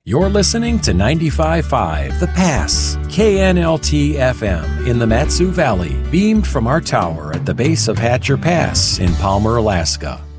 You're listening to 95.5 The Pass, KNLT FM in the Mat-Su Valley, beamed from our tower at the base of Hatcher Pass in Palmer, Alaska.